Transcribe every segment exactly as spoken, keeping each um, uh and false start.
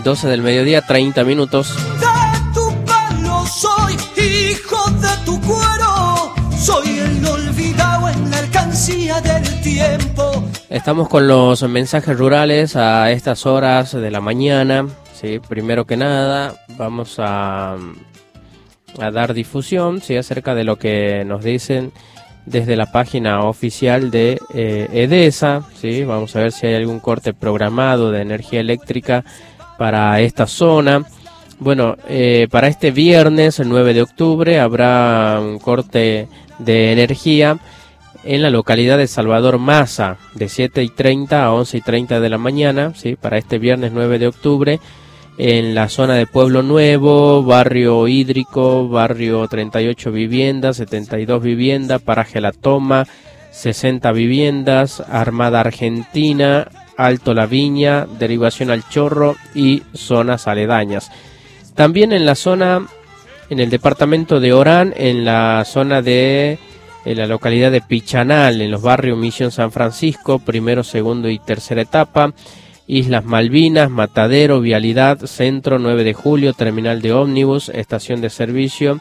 doce del mediodía, treinta minutos. De tu pelo soy, hijo de tu cuero, soy el olvidado en la alcancía del tiempo. Estamos con los mensajes rurales a estas horas de la mañana. Sí, primero que nada, vamos a, a dar difusión, sí, acerca de lo que nos dicen desde la página oficial de eh, EDESA, ¿sí? Vamos a ver si hay algún corte programado de energía eléctrica para esta zona. Bueno, eh, para este viernes, el nueve de octubre, habrá un corte de energía en la localidad de Salvador Maza, de siete y treinta a once y treinta de la mañana, ¿sí? Para este viernes nueve de octubre, en la zona de Pueblo Nuevo, barrio Hídrico, barrio treinta y ocho viviendas, setenta y dos viviendas, paraje La Toma, sesenta viviendas, Armada Argentina, Alto La Viña, derivación al Chorro y zonas aledañas. También en la zona, en el departamento de Orán, en la zona de en la localidad de Pichanal, en los barrios Misión San Francisco, primero, segundo y tercera etapa, Islas Malvinas, Matadero, Vialidad, Centro, nueve de julio, terminal de ómnibus, estación de servicio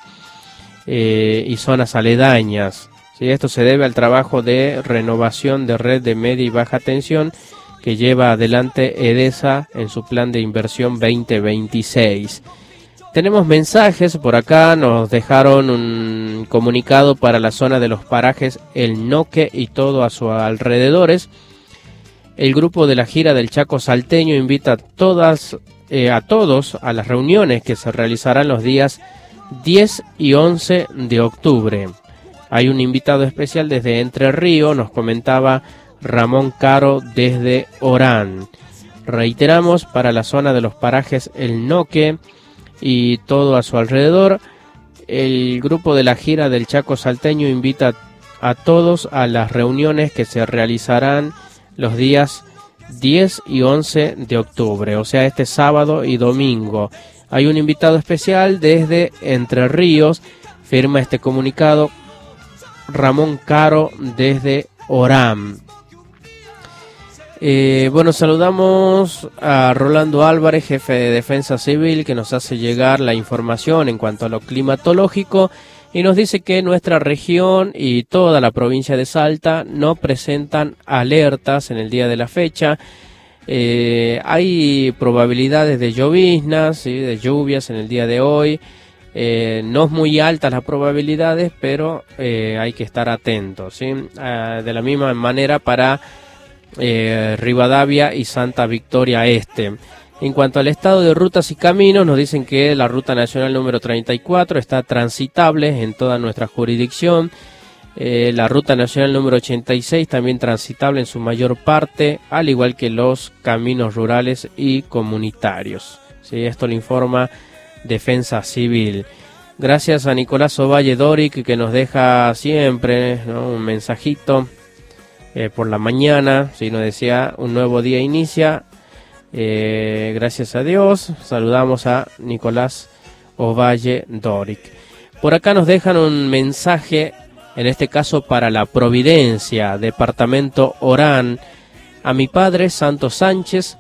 eh, y zonas aledañas. ¿Sí? Esto se debe al trabajo de renovación de red de media y baja tensión que lleva adelante EDESA en su plan de inversión veinte veintiséis. Tenemos mensajes por acá, nos dejaron un comunicado para la zona de los parajes El Noque y todo a sus alrededores. El grupo de la gira del Chaco Salteño invita a, todas, eh, a todos a las reuniones que se realizarán los días diez y once de octubre. Hay un invitado especial desde Entre Ríos, nos comentaba Ramón Caro desde Orán. Reiteramos, para la zona de los parajes El Noque y todo a su alrededor, el grupo de la gira del Chaco Salteño invita a todos a las reuniones que se realizarán los días diez y once de octubre, o sea, este sábado y domingo. Hay un invitado especial desde Entre Ríos, firma este comunicado Ramón Caro desde Orán. Eh, bueno, saludamos a Rolando Álvarez, jefe de Defensa Civil, que nos hace llegar la información en cuanto a lo climatológico y nos dice que nuestra región y toda la provincia de Salta no presentan alertas en el día de la fecha. Eh, hay probabilidades de lloviznas, ¿sí? De lluvias en el día de hoy. Eh, no es muy altas las probabilidades, pero eh, hay que estar atentos, ¿sí? Eh, de la misma manera para eh, Rivadavia y Santa Victoria Este. En cuanto al estado de rutas y caminos, nos dicen que la ruta nacional número treinta y cuatro está transitable en toda nuestra jurisdicción. Eh, la ruta nacional número ochenta y seis también transitable en su mayor parte, al igual que los caminos rurales y comunitarios. Sí, esto lo informa Defensa Civil. Gracias a Nicolás Ovalle Doric, que nos deja siempre, ¿no?, un mensajito eh, por la mañana. Sí, nos decía, un nuevo día inicia. Eh, gracias a Dios, saludamos a Nicolás Ovalle Doric. Por acá nos dejan un mensaje, en este caso para la Providencia, departamento Orán, a mi padre Santos Sánchez.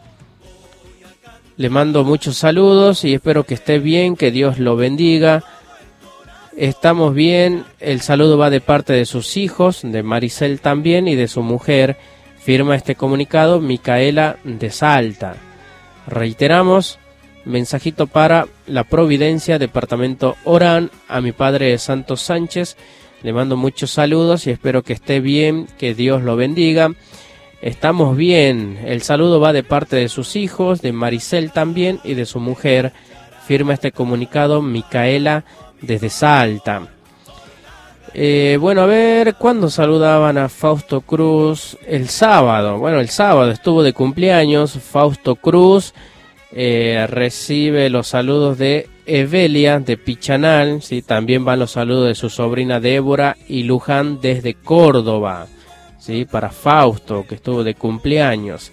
Le mando muchos saludos y espero que esté bien, que Dios lo bendiga. Estamos bien, el saludo va de parte de sus hijos, de Maricel también y de su mujer. Firma este comunicado Micaela de Salta. Reiteramos, mensajito para la Providencia, departamento Orán, a mi padre Santos Sánchez. Le mando muchos saludos y espero que esté bien, que Dios lo bendiga. Estamos bien, el saludo va de parte de sus hijos, de Maricel también y de su mujer. Firma este comunicado Micaela desde Salta. Eh, bueno, a ver, ¿cuándo saludaban a Fausto Cruz? El sábado. Bueno, el sábado estuvo de cumpleaños Fausto Cruz. Eh, recibe los saludos de Evelia de Pichanal. ¿Sí? También van los saludos de su sobrina Débora y Luján desde Córdoba. ¿Sí? Para Fausto, que estuvo de cumpleaños.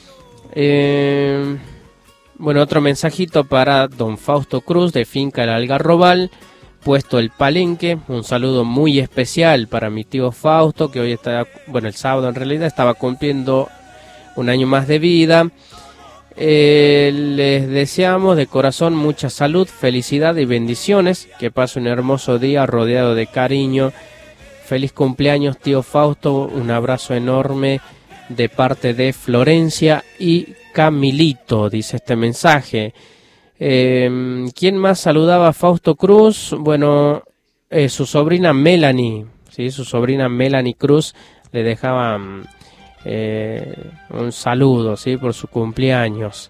Eh, bueno, otro mensajito para don Fausto Cruz de Finca El Algarrobal. Puesto El Palenque, un saludo muy especial para mi tío Fausto, que hoy está, bueno, el sábado en realidad estaba cumpliendo un año más de vida. Eh, les deseamos de corazón mucha salud, felicidad y bendiciones. Que pase un hermoso día rodeado de cariño. Feliz cumpleaños, tío Fausto. Un abrazo enorme de parte de Florencia y Camilito, dice este mensaje. Eh, ¿Quién más saludaba a Fausto Cruz? Bueno, eh, su sobrina Melanie, ¿sí? Su sobrina Melanie Cruz le dejaba eh, un saludo, ¿sí? Por su cumpleaños.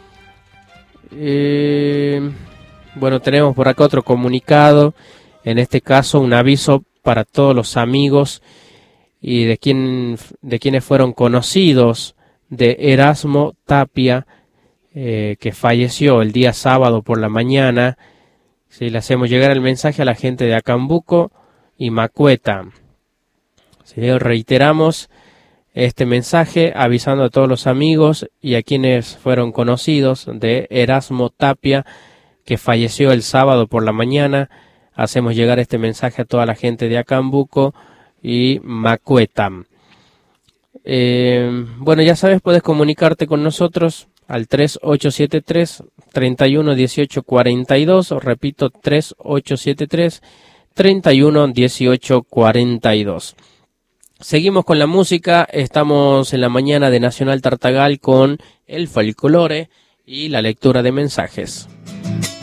Eh, bueno, tenemos por acá otro comunicado, en este caso un aviso para todos los amigos y de, quien, de quienes fueron conocidos de Erasmo Tapia, eh, que falleció el día sábado por la mañana. Sí, le hacemos llegar el mensaje a la gente de Acambuco y Macueta. Sí, reiteramos este mensaje avisando a todos los amigos y a quienes fueron conocidos de Erasmo Tapia, que falleció el sábado por la mañana. Hacemos llegar este mensaje a toda la gente de Acambuco y Macueta. Eh, bueno, ya sabes, puedes comunicarte con nosotros al tres ocho siete tres, tres uno uno ocho cuatro dos, o repito, tres ocho siete tres, tres uno uno ocho cuatro dos. Seguimos con la música, estamos en la mañana de Nacional Tartagal con el folclore y la lectura de mensajes.